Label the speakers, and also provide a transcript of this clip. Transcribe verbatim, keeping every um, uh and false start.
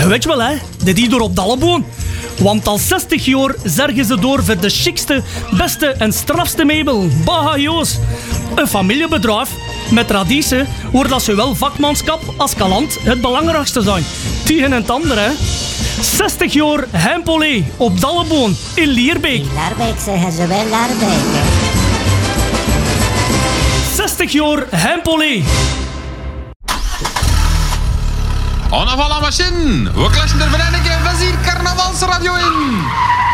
Speaker 1: weet je wel, hè? Dit hier door op Dalleboon. Want al zestig jaar zorgen ze door voor de chicste, beste en strafste meubel. Baha Joos. Een familiebedrijf met traditie waar dat zowel vakmanschap als kalant het belangrijkste zijn. Tegen en het andere, hè. zestig jaar Hempolé op Dalleboon in Lierbeek.
Speaker 2: In Laarbeek zeggen ze wel Laarbeek, hè.
Speaker 1: zestig jaar Hempolé.
Speaker 3: On a la machine. We klatschen er vereniging van hier carnavalsradio in.